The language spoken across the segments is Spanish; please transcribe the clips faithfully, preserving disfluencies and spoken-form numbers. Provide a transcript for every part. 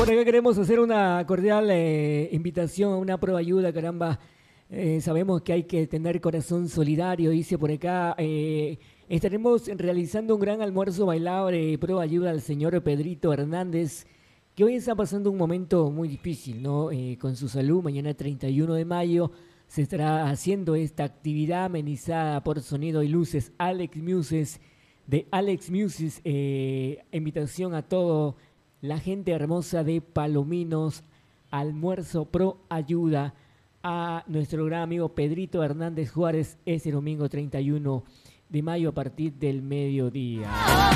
Por acá queremos hacer una cordial eh, invitación, una prueba ayuda, caramba. Eh, sabemos que hay que tener corazón solidario, dice por acá. Eh, estaremos realizando un gran almuerzo bailable, prueba ayuda al señor Pedrito Hernández, que hoy está pasando un momento muy difícil, ¿no? Eh, con su salud. Mañana treinta y uno de mayo se estará haciendo esta actividad amenizada por Sonido y Luces, Alex Muses, de Alex Muses. Eh, invitación a todo la gente hermosa de Palominos, almuerzo pro ayuda a nuestro gran amigo Pedrito Hernández Juárez ese domingo treinta y uno de mayo a partir del mediodía.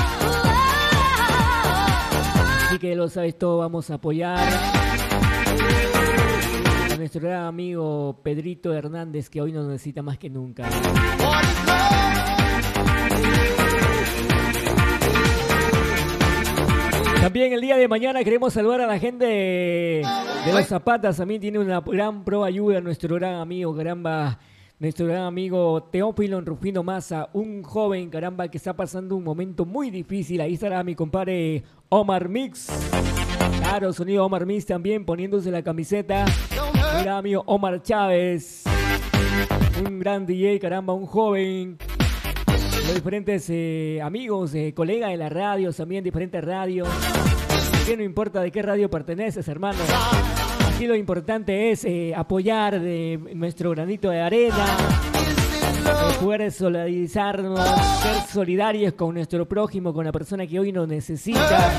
Así que lo sabes todo, vamos a apoyar a nuestro gran amigo Pedrito Hernández, que hoy nos necesita más que nunca. También el día de mañana queremos saludar a la gente de, de Los Zapatas. También tiene una gran pro ayuda nuestro gran amigo, caramba, nuestro gran amigo Teófilo Rufino Maza, un joven, caramba, que está pasando un momento muy difícil. Ahí estará mi compadre Omar Mix. Claro, sonido Omar Mix también poniéndose la camiseta. Mi gran amigo Omar Chávez, un gran D J, caramba, un joven. Los diferentes eh, amigos, eh, colegas de las radios, también diferentes radios. Que no importa de qué radio perteneces, hermano. Aquí lo importante es eh, apoyar de nuestro granito de arena, eh, poder solidarizarnos, ser solidarios con nuestro prójimo, con la persona que hoy nos necesita.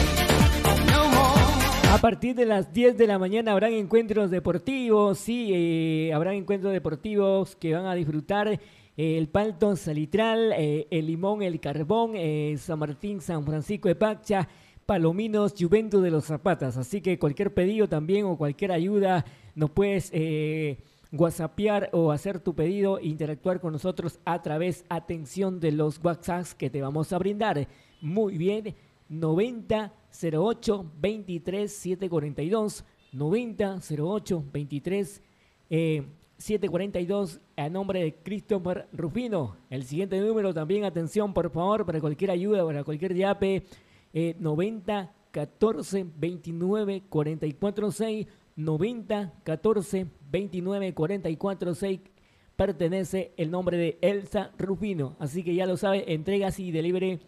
A partir de las diez de la mañana habrán encuentros deportivos, sí, eh, habrán encuentros deportivos que van a disfrutar. El Palto Salitral, eh, el Limón, el Carbón, eh, San Martín, San Francisco de Pacha, Palominos, Juventud de los Zapatas. Así que cualquier pedido también o cualquier ayuda nos puedes eh, whatsappear o hacer tu pedido e interactuar con nosotros a través, atención, de los WhatsApps que te vamos a brindar. Muy bien, noventa cero ocho veintitrés setecientos cuarenta y dos, noventa cero ocho veintitrés eh, setecientos cuarenta y dos, a nombre de Christopher Rufino. El siguiente número también, atención por favor, para cualquier ayuda, para cualquier yape, eh, noventa catorce veintinueve cuarenta y cuatro seis, noventa catorce veintinueve cuarenta y cuatro seis, pertenece el nombre de Elsa Rufino. Así que ya lo sabe, entregas y delivery,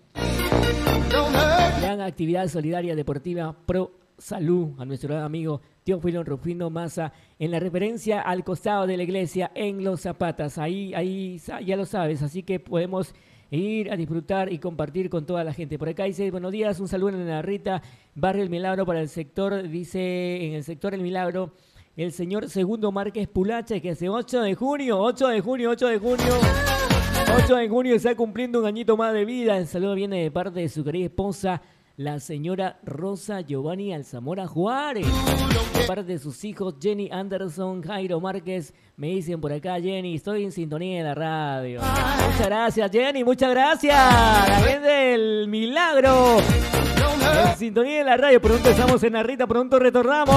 gran actividad solidaria deportiva pro salud a nuestro gran amigo Teófilo Rufino Maza, en la referencia al costado de la iglesia en Los Zapatas. Ahí, ahí ya lo sabes, así que podemos ir a disfrutar y compartir con toda la gente. Por acá dice, buenos días, un saludo en la Rita, Barrio El Milagro para el sector, dice, en el sector El Milagro, el señor Segundo Márquez Pulache, que hace ocho de junio, ocho de junio, ocho de junio, ocho de junio está cumpliendo un añito más de vida. El saludo viene de parte de su querida esposa, la señora Rosa Giovanni Alzamora Juárez, de parte de sus hijos Jenny Anderson, Jairo Márquez. Me dicen por acá, Jenny, estoy en sintonía de la radio. Muchas gracias, Jenny, muchas gracias. La gente del Milagro, en sintonía de la radio. Pronto estamos en la Rita, pronto retornamos.